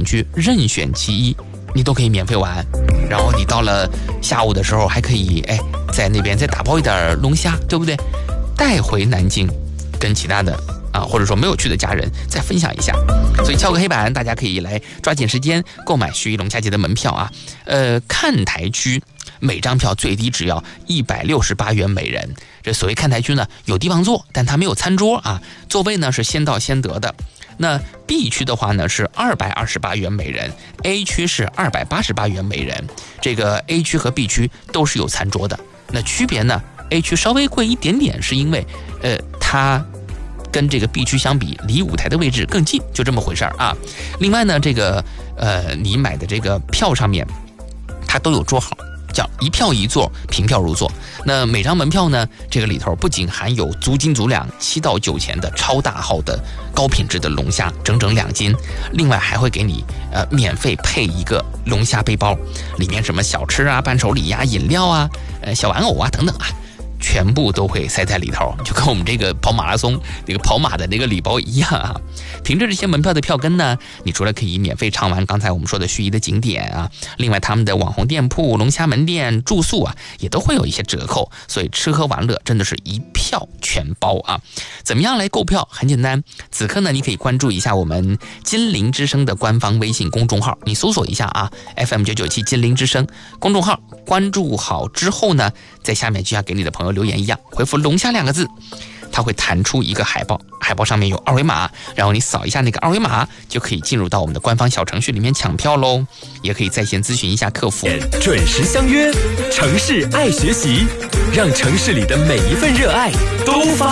景区任选其一，你都可以免费玩。然后你到了下午的时候，还可以在那边再打包一点龙虾，对不对？带回南京，跟其他的或者说没有去的家人再分享一下。所以敲个黑板，大家可以来抓紧时间购买盱眙龙虾节的门票啊。看台区每张票最低只要168元每人。这所谓看台区呢，有地方坐，但它没有餐桌啊，座位呢是先到先得的。那 B 区的话呢是228元每人， A 区是288元每人。这个 A 区和 B 区都是有餐桌的。那区别呢， A 区稍微贵一点点，是因为它跟这个 B 区相比，离舞台的位置更近，就这么回事啊。另外呢，这个你买的这个票上面，它都有桌号，叫一票一座，凭票入座。那每张门票呢，这个里头不仅含有足斤足两7到9钱的超大号的高品质的龙虾，整整2斤，另外还会给你免费配一个龙虾背包，里面什么小吃啊、伴手礼呀、饮料啊、小玩偶啊等等啊，全部都会塞在里头，就跟我们这个跑马拉松这个跑马的那个礼包一样啊。凭着这些门票的票根呢，你除了可以免费畅玩刚才我们说的盱眙的景点啊，另外他们的网红店铺、龙虾门店、住宿啊，也都会有一些折扣，所以吃喝玩乐真的是一票全包啊。怎么样来购票？很简单，此刻呢，你可以关注一下我们金陵之声的官方微信公众号，你搜索一下啊 FM997 金陵之声公众号，关注好之后呢，在下面就像给你的朋友留言一样，回复龙虾2个字，它会弹出一个海报，海报上面有2维码，然后你扫一下那个2维码，就可以进入到我们的官方小程序里面抢票喽。也可以在线咨询一下客服。 准时相约，城市爱学习，让城市里的每一份热爱都发